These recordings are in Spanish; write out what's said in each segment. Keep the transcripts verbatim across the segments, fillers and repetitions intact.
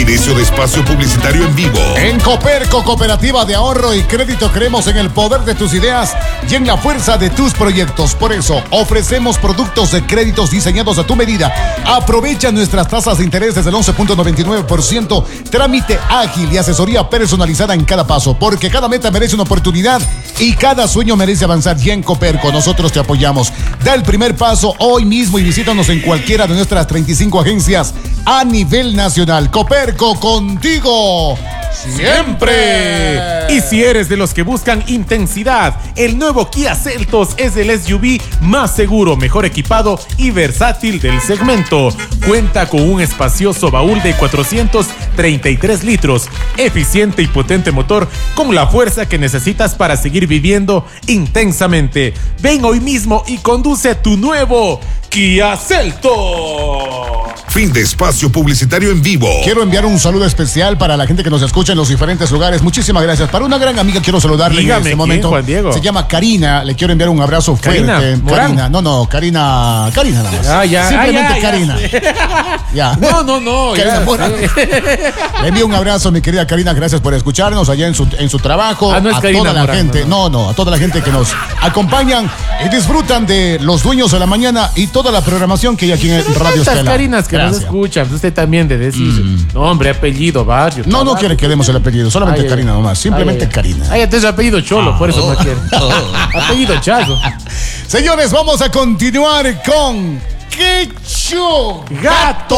Inicio de espacio publicitario en vivo. En Coperco, Cooperativa de Ahorro y Crédito, creemos en el poder de tus ideas y en la fuerza de tus proyectos. Por eso, ofrecemos productos de créditos diseñados a tu medida. Aprovecha nuestras tasas de interés desde el once punto noventa y nueve por ciento, trámite ágil y asesoría personalizada en cada paso, porque cada meta merece una oportunidad y cada sueño merece avanzar. Y en Coperco, nosotros te apoyamos. Da el primer paso hoy mismo y visítanos en cualquiera de nuestras treinta y cinco agencias a nivel nacional. Coperco, contigo siempre. Y si eres de los que buscan intensidad, el nuevo Kia Seltos es el S U V más seguro, mejor equipado y versátil del segmento. Cuenta con un espacioso baúl de cuatrocientos treinta y tres litros, eficiente y potente motor con la fuerza que necesitas para seguir viviendo intensamente. Ven hoy mismo y conduce tu nuevo Kia Seltos. Fin de espacio publicitario en vivo. Quiero enviar un saludo especial para la gente que nos escucha en los diferentes lugares. Muchísimas gracias. Para una gran amiga quiero saludarle. Dígame, en este ¿quién, momento. Juan Diego? Se llama Karina. Le quiero enviar un abrazo Karina, fuerte. Morán. Karina, no, no, Karina, Karina nada más. Ah, ya, Simplemente ah, ya, Karina. Ya. Ya. No, no, no. Karina ya, Morán. Le envío un abrazo, mi querida Karina. Gracias por escucharnos allá en su, en su trabajo. Ah, no es a Karina toda la Morán, gente. no, No, no, a toda la gente que nos acompañan y disfrutan de Los Dueños de la Mañana y toda la programación que hay aquí en Pero Radio tantas Estela. Carinas que Gracias. nos escuchan. Usted también de decir Mm. nombre, apellido, barrio. No, no trabajo. quiere que demos el apellido, solamente Ay, ay, Karina nomás, simplemente ay, ay. Karina. Ay, entonces apellido Cholo, por eso no quiere. Apellido Chazo. Señores, vamos a continuar con Quecho Gato.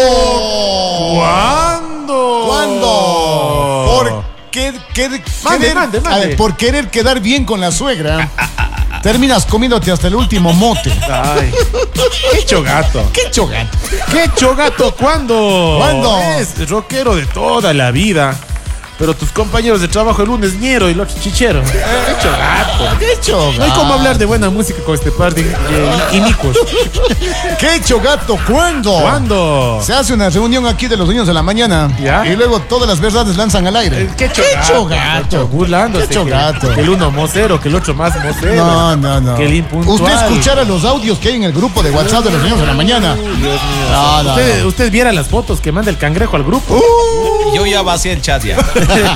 ¿Cuándo? ¿Cuándo? Por qué, qué- Mande, querer, mande, mande. a ver, por querer quedar bien con la suegra, terminas comiéndote hasta el último mote. Ay. Qué chogato. Quecho Gato. ¿Qué chogato? ¿Cuándo? ¿Cuándo? Es rockero de toda la vida. Pero tus compañeros de trabajo el lunes ñero y el otro chichero. Qué chogato. Quecho Gato. No hay como hablar de buena música con este par de de inicos. Quecho Gato, ¿cuándo? ¿Cuándo? Se hace una reunión aquí de los Dueños de la Mañana. ¿Ya? Y luego todas las verdades lanzan al aire. Qué Quecho Gato. Burlándose. Quecho que- Gato. Que el uno mocero, que el otro más mocero. No, no, no. Que el impuntual. Usted escuchara los audios que hay en el grupo de WhatsApp de los Dueños de la Mañana. Dios mío. No, no, usted, no. usted viera las fotos que manda el cangrejo al grupo. Yo ya vacié el chat ya.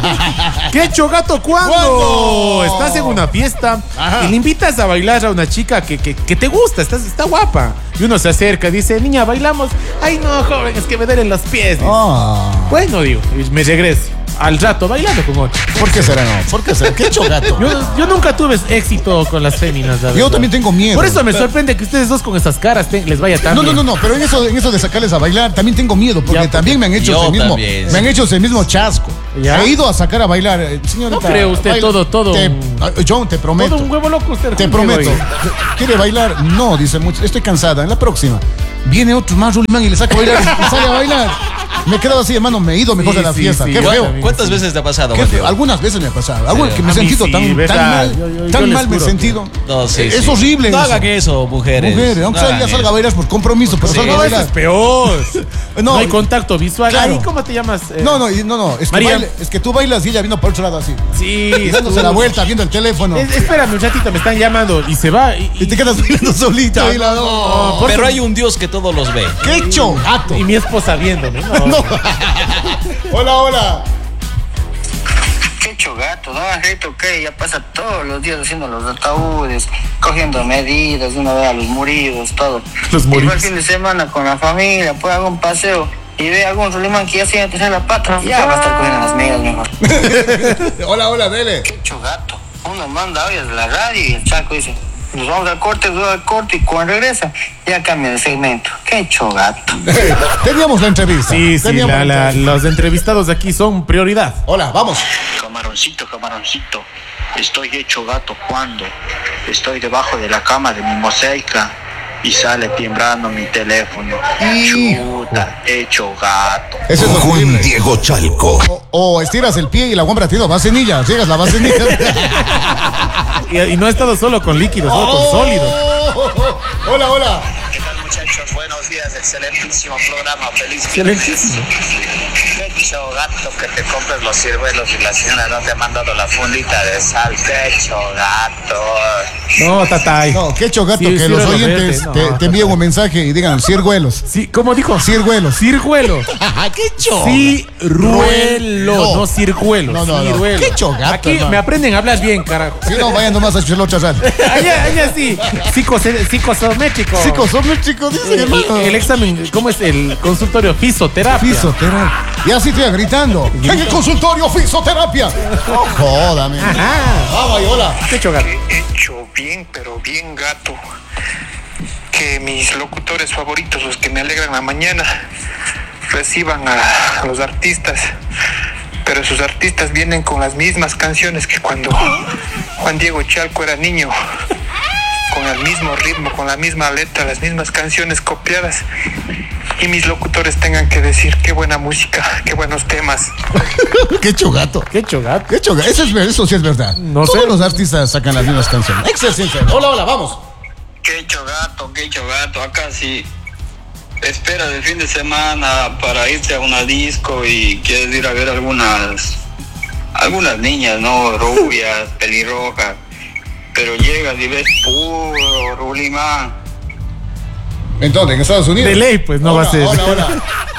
¿Qué chogato? ¿Cuándo? ¿Cuándo? Estás en una fiesta Ajá. y le invitas a bailar a una chica que, que, que te gusta, estás, está guapa. Y uno se acerca y dice, niña, bailamos. Ay, no, joven, es que me duelen los pies. Dice. Ah, Bueno, digo, y me regreso. Al rato, bailando con otro. ¿por qué será no? ¿Por qué será? Quecho Gato. Yo, yo nunca tuve éxito con las féminas, la Yo verdad. también tengo miedo. Por eso me sorprende que ustedes dos con esas caras te- les vaya tan No, no, bien. no, no, pero en eso, en eso de sacarles a bailar también tengo miedo, porque Ya, también me han hecho yo ese mismo, también. me han hecho ese mismo chasco. ¿Ya? He ido a sacar a bailar, eh, señorita. No cree usted todo- todo Te, un- ah, John, te prometo. Todo un huevo loco usted. Te Juan prometo. Diego, ¿Quiere bailar? No, dice mucho. Estoy cansada. En la próxima. Viene otro más Rulimán y le saca a bailar y sale a bailar. Me he quedado así, hermano, me he ido mejor Sí, de la sí, fiesta. sí, Qué yo feo. también. ¿Cuántas veces te ha pasado, Qué Juan feo. Diego? Algunas veces me ha pasado. Algunas que me he A mí sentido sí, tan, ¿verdad? tan mal, Yo- yo- yo tan les mal me he juro sentido. No, sí, es sí. horrible. No eso. hagan eso, mujeres. Mujeres, aunque No sea, ya hagan salga a eso. bailar por compromiso, pero Sí. salga a No, eso bailar. es peor. No, No, hay contacto visual. claro. Ay, ¿cómo te llamas? Eh, No, no, y- no, no, es que, María. baile- es que tú bailas y ella viendo por otro lado así. Sí. Y dándose tú- la vuelta, viendo el teléfono. Es- espérame un ratito, me están llamando y se va. Y, Y te quedas bailando solita. ahí la- No, por Pero eso- hay un Dios que todos los ve. ¡Qué chogato! y mi esposa viéndome. No. No. Hola, hola. Qué chogato, ¿no? Reto que ya pasa todos los días haciendo los ataúdes, cogiendo medidas, de una vez a los muridos, todo. Los Y va muridos. el fin de semana con la familia, pues hago un paseo y ve algún Rolimán que ya se tiene la pata, ya va a estar cogiendo las medidas mejor. Hola, hola, dele. Qué chogato. Uno manda hoy de la radio y el chaco dice, nos vamos al corte, nos vamos al corte y cuando regresa ya cambia de segmento. Qué chogato. Teníamos la entrevista. Sí, sí, Teníamos la- la- entrevista. los entrevistados de aquí son prioridad. Hola, vamos. Camaroncito, camaroncito, estoy hecho gato cuando estoy debajo de la cama de mi mosaica y sale timbrando mi teléfono. Chuta, hecho gato. Eso es lo Juan horrible. Diego Chalco. O, o estiras el pie y la guambra tiene vasenilla. Llegas la vasenilla. Y, y no he estado solo con líquidos, solo con sólidos. Oh, hola, hola. ¿Qué tal, muchachos? Buenos días, excelentísimo programa, feliz. Excelentísimo. Qué hecho gato que te compres los ciruelos y la señora no te ha mandado la fundita de sal. Qué hecho gato. No, tatay. No, qué hecho gato Sí, que sí, los lo oyentes verde, no, te, te envíen un mensaje y digan cirgüelos. Sí, ¿cómo dijo? Cirgüelos. Cirjuelo. ¡Qué hecho! Ciruelo, No. no cirjuelo. No, no, no. Ciruelo. Qué chogato, Aquí hermano. me aprenden a hablar bien, carajo. Si no, vayan nomás a escucharlo chazar. allá, allá sí. Psicose- Psicosométrico. Psicosométrico, dicen, Eh, hermano. el examen, ¿cómo es el consultorio? Fisioterapia. Fisioterapia. Y así estoy gritando. En el consultorio, fisioterapia. No, jódame. Ajá. Vamos ahí, hola. Qué chogato. He hecho bien, pero bien gato. Que mis locutores favoritos, los que me alegran la mañana, reciban a los artistas. Pero sus artistas vienen con las mismas canciones que cuando Juan Diego Chalco era niño. Con el mismo ritmo, con la misma letra, las mismas canciones copiadas. Y mis locutores tengan que decir qué buena música, qué buenos temas. Qué chogato. Qué chogato. Qué chogato. Eso, es, eso sí es verdad. No Todos sé. los artistas sacan las mismas canciones. Excelente. Hola, hola, vamos. Qué hecho gato, qué hecho gato. Acá sí espera del fin de semana para irse a una disco y quieres ir a ver algunas algunas niñas, ¿no? Rubias, pelirrojas. Pero llegas y ves puro rulimán. Entonces, en Estados Unidos. De ley, pues no Hola, va a ser. Hola, hola.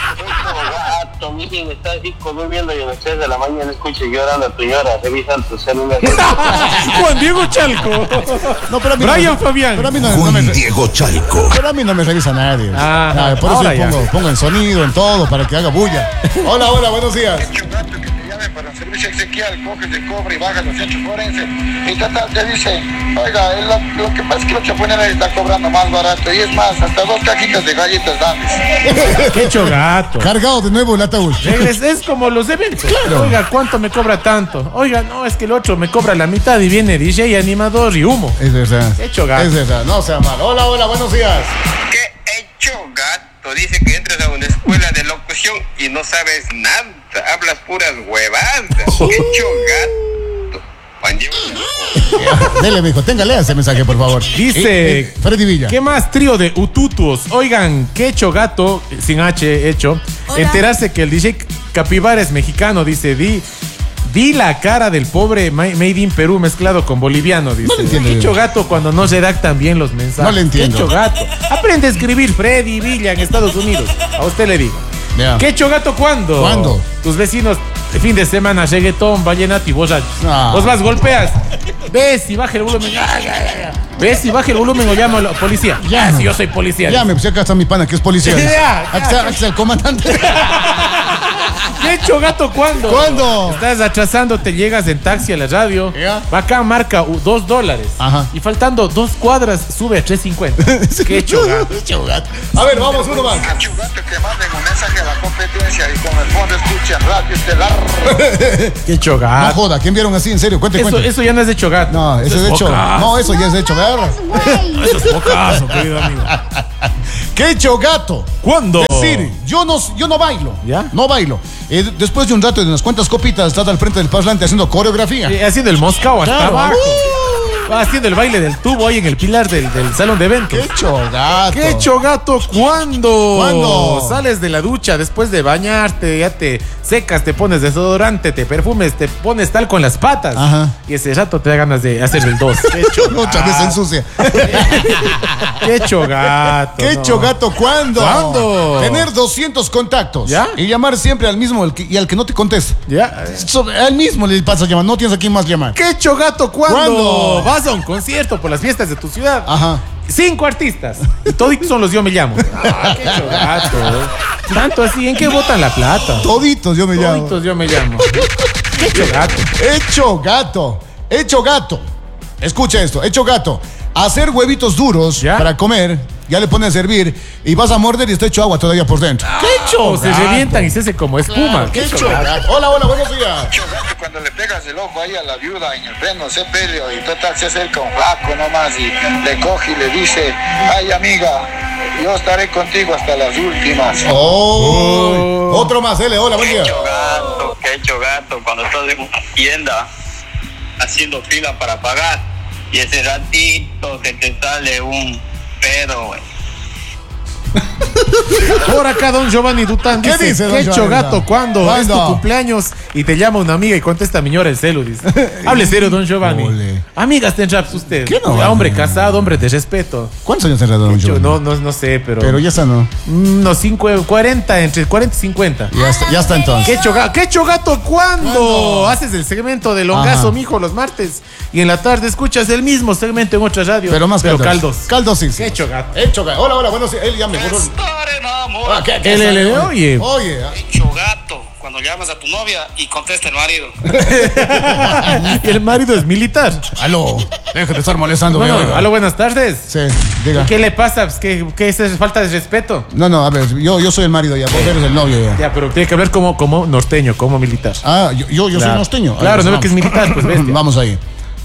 Gato, miren, está así durmiendo y a las tres de la mañana escucho llorando a tu llora, revisan tu celular. Juan Diego Chalco. No, pero a mí Brian no, Fabián. Pero a mí no, no me, Juan Diego Chalco. pero a mí no me revisa nadie. Ah, Ah, por eso ahora yo ya. pongo, pongo en sonido, en todo, para que haga bulla. Hola, hola, buenos días. Hecho gato que te llame para el servicio exequial, coges de cobre y bajas los hechos forenses. Y total te dice, oiga, lo, lo que pasa es que los chapuneros está cobrando más barato. Y es más, hasta dos cajitas de galletas dandes. Qué chogato. Cargado de nuevo el ataúd. Regres- Es como los eventos. Claro. Oiga, ¿cuánto me cobra tanto? Oiga, no, es que el otro me cobra la mitad y viene D J, animador y humo. Es verdad. Qué chogato. Es verdad, no sea mal. Hola, hola, buenos días. ¿Qué hecho gato? Dice que entras a una escuela de locución y no sabes nada. Hablas puras huevadas. ¿Qué hecho gato? Juan Diego. Dele, mijo, téngale ese mensaje, por favor. Dice- Eh, eh, Freddy Villa. ¿Qué más trío de ututuos? Oigan, qué chogato, sin H hecho, Hola. enterarse que el D J Capibara es mexicano, dice, di, di la cara del pobre Ma- Made in Perú mezclado con boliviano, dice. No le entiendo Qué yo. chogato cuando no redactan bien los mensajes. No le entiendo. Qué chogato. Aprende a escribir Freddy Villa en Estados Unidos. A usted le digo. Ya. ¿Qué chogato cuándo? ¿Cuándo? Tus vecinos, de fin de semana, reggaetón, vallenato y borracho. Ah. Vos vas, golpeas. Ves y baja el volumen. Ay, ay, ay, ay. Ves y baja el volumen o llama a la policía. Ya, Llama. si yo soy policía. Ya, me puse acá está mi pana, que es policía. Ya, ya. Aquí está, aquí está el comandante. ¿Qué chogato cuándo? ¿Cuándo? Estás atrasando, te llegas en taxi a la radio. Ya. Va acá, marca uh, dos dólares. Ajá. Y faltando dos cuadras, sube a tres cincuenta. Qué chogato. Qué chogato. A ver, vamos, uno más. Qué hecho gato que manden un mensaje a la competencia y con el fondo escuchan Radio Estelar. Qué No chogato. joda, ¿quién vieron así? En serio, cuente, Eso, cuente. eso ya no es de chogato. No, eso es de hecho. bocazo. No, eso ya es de hecho, ¿verdad? Eso es bocazo, querido amigo. ¡Qué chogato! ¿Cuándo? Decir, yo no, yo no bailo. ¿Ya? No bailo. Eh, después de un rato de unas cuantas copitas, estás al frente del parlante haciendo coreografía. Eh, haciendo el moscao hasta Claro. abajo. Va haciendo el baile del tubo ahí en el pilar del, del salón de eventos. ¡Qué chogato! ¿Qué chogato? ¿Cuándo? ¿Cuándo? Sales de la ducha después de bañarte, ya te secas, te pones desodorante, te perfumes, te pones talco en las patas. Ajá. Y ese rato te da ganas de hacer el dos. ¡Qué chogato! Otra vez se ensucia. ¡Qué chogato! ¡Qué no. chogato! ¿Cuándo? ¿Cuándo? Tener doscientos contactos. ¿Ya? Y llamar siempre al mismo el que- y al que no te conteste. ¿Ya? So- al mismo le pasas llamar, no tienes a quién más llamar. ¿Qué chogato? ¿Cuándo? ¿Cuándo? Vas a un concierto por las fiestas de tu ciudad. Ajá. Cinco artistas. Y toditos son los yo me llamo. Ah, qué chogato. Tanto así, ¿en qué botan la plata? Toditos yo me llamo. Toditos yo me llamo. Qué chogato. Hecho gato. Hecho gato. Escucha esto. Hecho gato. Hacer huevitos duros ¿Ya? para comer. Ya le pones a servir y vas a morder y está hecho agua todavía por dentro. ¡Qué chogato! Se revientan y se hace como espuma. ¡Qué ¡Qué hecho chogato! gato! Hola, hola, buenos días. Hecho gato cuando le pegas el ojo ahí a la viuda en el freno, se peleo y total se acerca un flaco nomás y le coge y le dice, ay amiga, yo estaré contigo hasta las últimas. Oh. Otro más, dele. Hola, buen día. hecho gato, qué hecho gato, cuando estás en una tienda haciendo fila para pagar y ese ratito se te sale un pedo, güey. Por acá, don Giovanni Dután ¿Qué dice, dice, don ¿qué hecho Giovanni gato Dután? cuando es tu ¿Cuándo? cumpleaños y te llama una amiga y contesta miñora el celu? Dice. Hable serio, don Giovanni. Ole. Amigas tendrá pues, usted. ¿Qué no? Ya, hombre casado, hombre de respeto. ¿Cuántos años tendrá don Yo Giovanni? no, no, no sé, pero... Pero ya está, ¿no? Mm, No, cinco, cuarenta, entre cuarenta y cincuenta. Ya está, ya está entonces. ¿Qué hecho, ga- ¿Qué hecho gato cuando ¿Cuándo? haces el segmento de Longazo, Ajá. mijo, los martes? Y en la tarde escuchas el mismo segmento en otra radio. Pero más caldos. caldos. Caldos, sí. ¿Qué hecho gato? Hecho gato. Hola, hola, buenos días. Él ya me borró. Estar enamorado. Ah, ¿qué- qué Él, está? él, él, oye. Oye. Hecho gato. Cuando llamas a tu novia y contesta el marido. Y el marido es militar. Aló. Deja de estar molestando. Bueno, oiga. aló, buenas tardes. Sí, diga. ¿Qué le pasa? Pues, ¿Qué, qué es esa falta de respeto? No, no, a ver, yo, yo soy el marido ya, vos eres el novio ya. Ya, pero tiene que hablar como, como norteño, como militar. Ah, yo, yo, yo soy Claro. norteño. Claro, Ahí, no ve vamos. que es militar, pues bestia. Vamos ahí.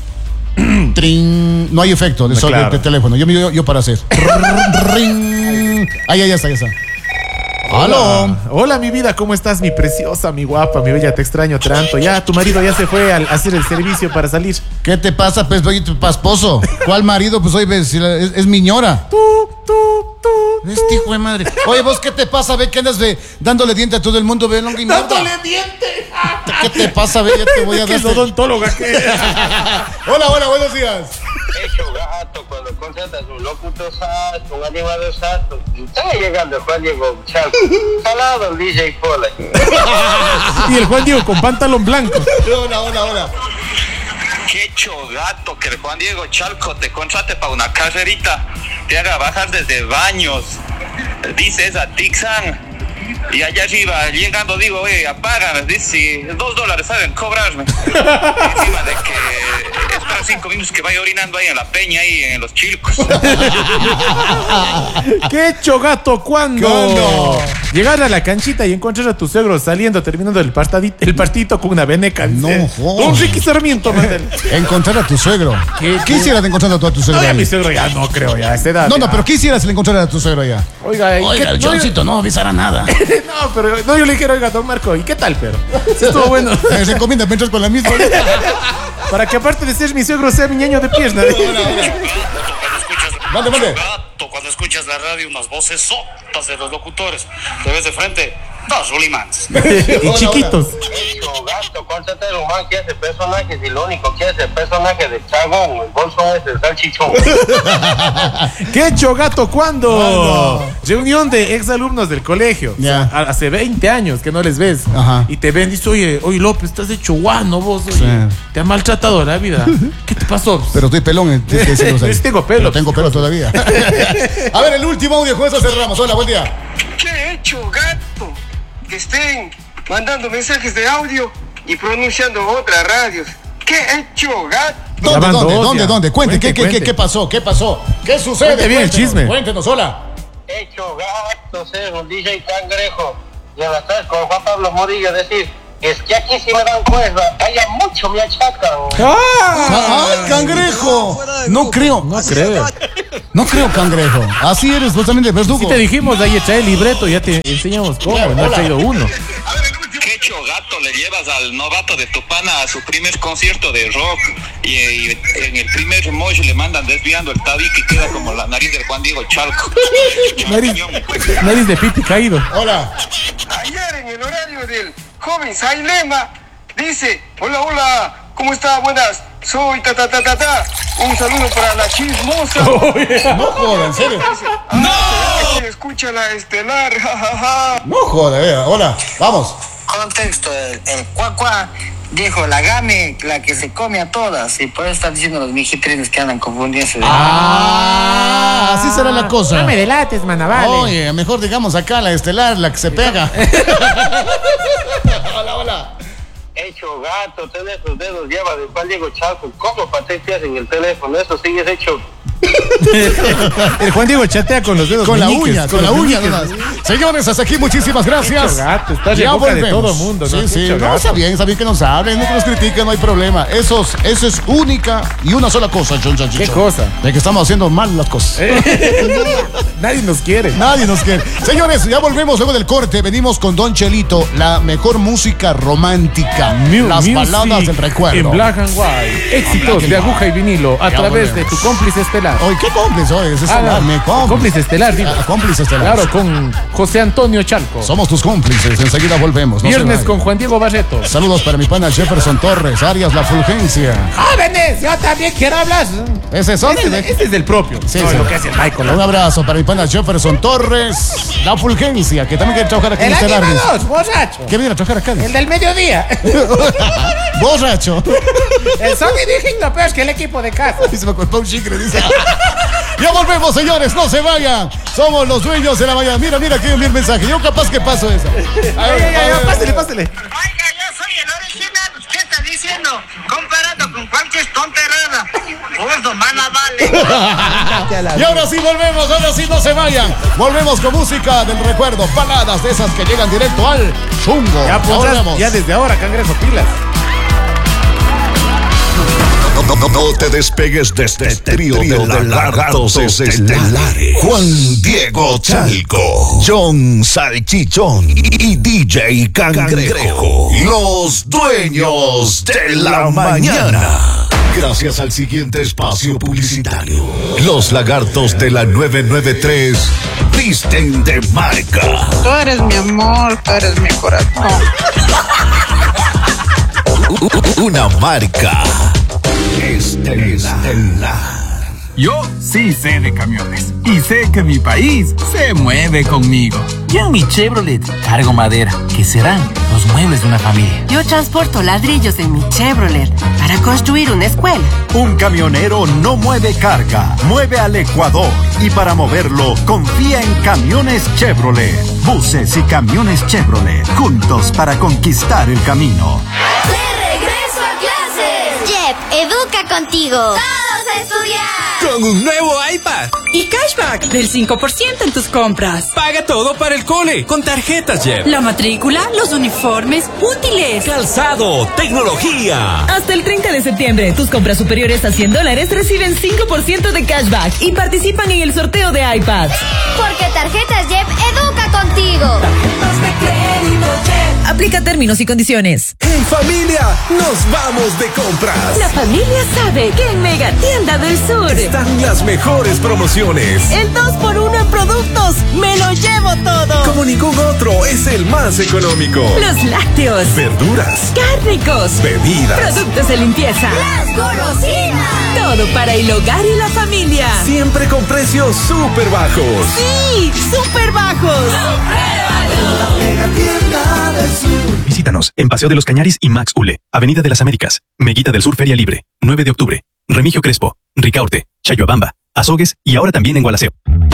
Trin. No hay efecto de, No, sol- claro. de teléfono. Yo, yo, yo para hacer. Ring. Ahí, ahí está, ya está. Aló. Hola, mi vida, ¿cómo estás? Mi preciosa, mi guapa, mi bella, te extraño tanto. Ya, tu marido ya se fue a hacer el servicio para salir. ¿Qué te pasa, pues, oye, tu pasposo? ¿Cuál marido? Pues, oye, ves, si la- es, es mi ñora. Tú, tú, tú. Este hijo de madre. Oye, vos, ¿qué te pasa? Ve que andas ve, dándole diente a todo el mundo, ve, longa y mierda. ¡Dándole diente! ¿Qué te pasa? Ve, ya te voy a ¿Qué dar. es odontóloga? ¿Qué? Hola, hola, buenos días. Hecho gato, cuando contratas un locutor sasto, un animador sasto, y está llegando Juan Diego Chalco, salado el D J Pola. Y el Juan Diego con pantalón blanco. Hola, hola, hola. Qué gato que el Juan Diego Chalco te contrate para una carrerita, te haga bajar desde baños, dices a Tixan, y allá arriba, llegando, digo, oye, apágame, dice, si dos dólares saben cobrarme. Encima de que espera cinco minutos que vaya orinando ahí en la peña, ahí en los chilcos. ¿Qué hecho gato cuando? ¿Cuándo? Llegar a la canchita y encontrar a tu suegro saliendo, terminando el, partadi- el partidito con una veneca. No dice. jodas. Un Ricky Sarmiento, mandel. Encontrar a tu suegro. ¿Qué, ¿Qué hicieras de encontrar a tu, a tu suegro? No, ya ahí? mi suegro ya no creo, ya a esa edad. No, no, ya. pero ¿qué hicieras si le encontraras a tu suegro allá? Oiga, ¿y Oiga, qué- el no, yo- Johncito no avisará nada. No, pero no, yo le dije, oiga, don Marco, ¿y qué tal, pero? Sí estuvo bueno. Me recomienda me entras con la misma. Para que aparte de ser mi suegro, sea mi ñaño de pierna. Mande, mande. Gato, cuando escuchas la radio, unas voces sotas de los locutores, te ves de frente, dos Rulimans. Y chiquitos. Hecho gato, contratar un man que hace personajes y lo único que hace personaje de chagón, el bolsón es el salchichón. ¿Qué hecho gato cuándo? ¿Cuándo? Reunión de exalumnos del colegio. Ya. O sea, hace veinte años que no les ves. Ajá. Y te ven y dices, oye, oye López, estás hecho guano vos. Oye, Sí. te ha maltratado la vida. ¿Qué te pasó? Pero estoy pelón. eh, tienes que decirlo, ¿sabes? Tengo pelo. Pero tengo pelo todavía. A ver, el último audio, con eso cerramos. Hola, buen día. ¿Qué hecho gato? Que estén mandando mensajes de audio y pronunciando otras radios. ¿Qué hecho gato? ¿Dónde, van dónde, dos dónde, ya. dónde? Cuente, Cuente, ¿qué, qué, cuente. qué, qué pasó? ¿Qué pasó? ¿Qué sucede? Cuente bien el Cuéntenos, chisme. Cuéntenos, hola. Hecho gato ser un D J cangrejo y a la tarde con Juan Pablo Morillo decir, es que aquí si me dan cuerda, haya mucho me achacan. Ah, ¡Ay, cangrejo! No creo. No creo. No creo, cangrejo. Así eres vos también de verdugo. Si te dijimos, ahí trae el libreto, ya te enseñamos cómo. No ha traído uno. ¿Qué hecho gato le llevas al novato de tu pana a su primer concierto de rock? Y, y en el primer mosh le mandan desviando el tabique y queda como la nariz del Juan Diego Chalco. Nariz, nariz de pipi caído. Hola. Ayer en el horario del joven Sailema dice, hola, hola, ¿cómo está? Buenas, soy ta ta ta ta ta. Un saludo para la chismosa. No joda, en serio. ¡No! Escucha la estelar, jajaja. No joda, vea. Hola, vamos. Contexto, el, el cuacua dijo la game, la que se come a todas, y por eso están diciendo los mijitrines que andan confundiéndose. Ah, así será la cosa. No me delates, manavale. Oye, mejor digamos acá la estelar, la que se pega. Hola, hola. Hecho gato, tenés tus dedos lleva de Juan Diego Chalco. ¿Cómo pateas en el teléfono? Eso sí es hecho. El Juan Diego chatea con los dedos Con la meñiques, uña, con la los uña. meñiques. nomás. Señores, hasta aquí, muchísimas gracias. Hecho gato, estás en Ya boca de volvemos. todo mundo, ¿no? Sí, sí, Hecho no, gato. está bien, está bien que nos hablen, no que nos critiquen, no hay problema. Eso es, eso es única y una sola cosa, John Chanchicho. ¿Qué cosa? De que estamos haciendo mal las cosas. Nadie nos quiere. Nadie nos quiere. Señores, ya volvemos luego del corte. Venimos con Don Chelito, la mejor música romántica. Mu- las music baladas del recuerdo. En black and white. Éxitos de aguja y vinilo a Ya través de volvemos. tu cómplice estelar. Hoy, ¿qué Soy cómplice, oye, es estelar, Ah, mi cómplice. cómplice estelar, digo. Ah, cómplice estelar. Claro, con José Antonio Chalco. Somos tus cómplices, enseguida volvemos. No se Viernes vayan. con Juan Diego Barreto. Saludos para mi pana Jefferson Torres, Arias La Fulgencia. ¡Jóvenes! Yo también quiero hablar. Ese es otro. Este, este es del propio. Sí, no, sí. lo que hace el Michael. Un abrazo para mi pana Jefferson Torres, La Fulgencia, que también quiere trabajar aquí en El Estelar. animador, borracho. ¿Qué viene a trabajar acá? El del mediodía. Borracho. El Sony digno, pero es que el equipo de casa. Y se me culpó un chicre, dice. Ya volvemos, señores, no se vayan. Somos los dueños de la mañana. Mira, mira, que envió el mensaje. Yo capaz que paso esa. Ay, ay, ay, pásale, pásale. Oiga, yo soy el original. ¿Qué está diciendo? Comparado con cualquier tonterada. Vos no mana vale. Y ahora sí volvemos, ahora sí no se vayan. Volvemos con música del recuerdo, baladas de esas que llegan directo al chungo. Ya pondrás, Volvemos. ya desde ahora, Cangrejo, pilas. No, no, no te despegues de este trío de lagartos estelares. Juan Diego Chalco, John Salchichón y D J Cangrejo. Los dueños de la mañana. Gracias al siguiente espacio publicitario, los lagartos de la nueve nueve tres visten de marca. Tú eres mi amor, tú eres mi corazón. Una marca estelar. Yo sí sé de camiones y sé que mi país se mueve conmigo. Yo en mi Chevrolet cargo madera, que serán los muebles de una familia. Yo transporto ladrillos en mi Chevrolet para construir una escuela. Un camionero no mueve carga, mueve al Ecuador. Y para moverlo, confía en Camiones Chevrolet. Buses y camiones Chevrolet, juntos para conquistar el camino. ¡De regreso a clases! Jeep, educa contigo. ¡Todos a estudiar! Con un nuevo iPad. Y cashback del cinco por ciento en tus compras. Paga todo para el cole con tarjetas Jeep. La matrícula, los uniformes, útiles. Calzado, tecnología. Hasta el treinta de septiembre, tus compras superiores a cien dólares reciben cinco por ciento de cashback y participan en el sorteo de iPads. Porque Tarjetas Jeep educa contigo. Tarjetas de crédito Jeep. Aplica términos y condiciones. En familia, nos vamos de compras. La familia sabe que en Mega Tienda del Sur están las mejores promociones. El dos por uno en productos, me lo llevo todo. Como ningún otro, es el más económico. Los lácteos, verduras, cárnicos, bebidas, productos de limpieza, las golosinas. Todo para el hogar y la familia. Siempre con precios súper bajos. Sí, súper bajos. Visítanos en Paseo de los Cañaris y Max Ule, Avenida de las Américas, Meguita del Sur Feria Libre, nueve de octubre, Remigio Crespo, Ricaurte, Chayuabamba, Azogues y ahora también en Gualaceo.